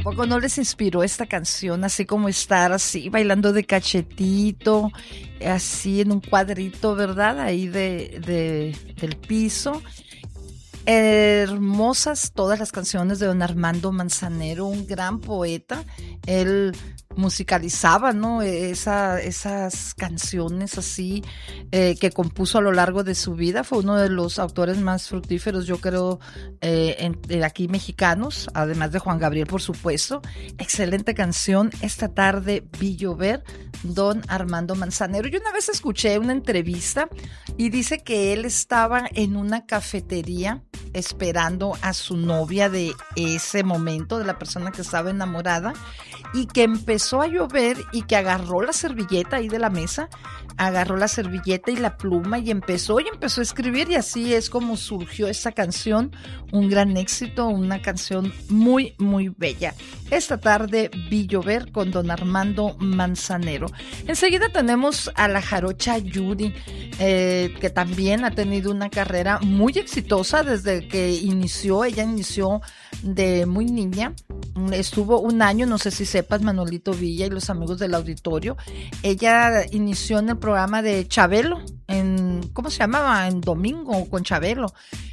poco no les inspiró esta canción? Así como estar así, bailando de cachetito, así en un cuadrito, ¿verdad? Ahí del piso. Hermosas todas las canciones de don Armando Manzanero, un gran poeta. Él musicalizaba, ¿no? Esas canciones así que compuso a lo largo de su vida. Fue uno de los autores más fructíferos, yo creo, aquí mexicanos, además de Juan Gabriel, por supuesto. Excelente canción. Esta tarde vi llover, don Armando Manzanero. Yo una vez escuché una entrevista y dice que él estaba en una cafetería esperando a su novia de ese momento, de la persona que estaba enamorada, y que empezó a llover y que agarró la servilleta ahí de la mesa, agarró la servilleta y la pluma y empezó a escribir, y así es como surgió esta canción, un gran éxito, una canción muy, muy bella. Esta tarde vi llover con don Armando Manzanero. Enseguida tenemos a la jarocha Yuri, que también ha tenido una carrera muy exitosa desde que inició. Ella inició de muy niña, estuvo un año, no sé si sepas, Manolito Villa y los amigos del auditorio. Ella inició en el programa de Chabelo, ¿cómo se llamaba? En Domingo con Chabelo,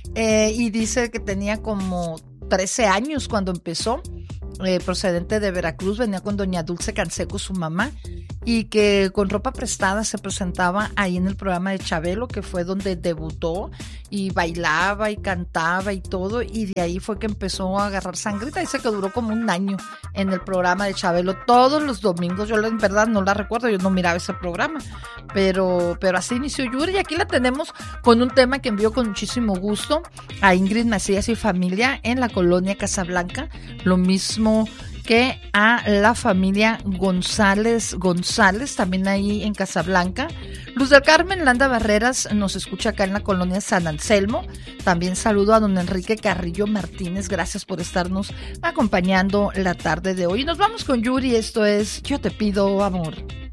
y dice que tenía como 13 años cuando empezó. Procedente de Veracruz, venía con doña Dulce Canseco, su mamá, y que con ropa prestada se presentaba ahí en el programa de Chabelo, que fue donde debutó, y bailaba y cantaba y todo, y de ahí fue que empezó a agarrar sangrita. Dice que duró como un año en el programa de Chabelo todos los domingos. Yo en verdad no la recuerdo, yo no miraba ese programa, pero así inició Yuri, y aquí la tenemos con un tema que envió con muchísimo gusto a Ingrid Macías y familia en la colonia Casablanca, lo mismo que a la familia González, también ahí en Casablanca. Luz del Carmen Landa Barreras nos escucha acá en la colonia San Anselmo. También saludo a don Enrique Carrillo Martínez, gracias por estarnos acompañando la tarde de hoy. Y nos vamos con Yuri, esto es Yo te pido amor.